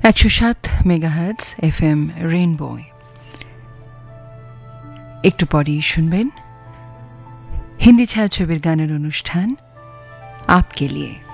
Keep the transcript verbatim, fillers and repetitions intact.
একশো সাত megahertz F M rainbow. একটু পরেই শুনবেন হিন্দি ছায়াছবির গানের অনুষ্ঠান আপকে লিয়ে।